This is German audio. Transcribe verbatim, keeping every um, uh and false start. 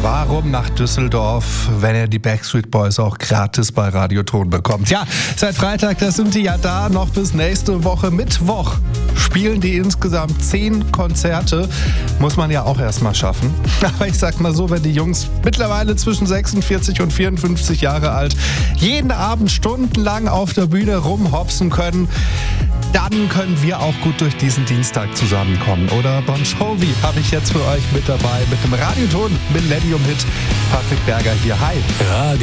Warum nach Düsseldorf, wenn er die Backstreet Boys auch gratis bei Radioton bekommt? Ja, seit Freitag, da sind die ja da, noch bis nächste Woche Mittwoch spielen die insgesamt zehn Konzerte. Muss man ja auch erstmal schaffen. Aber ich sag mal so, wenn die Jungs mittlerweile zwischen sechsundvierzig und vierundfünfzig Jahre alt jeden Abend stundenlang auf der Bühne rumhopsen können, dann können wir auch gut durch diesen Dienstag zusammenkommen. Oder Bon Jovi habe ich jetzt für euch mit dabei mit dem Radioton Millennium-Hit. Patrick Berger hier. Hi. Radio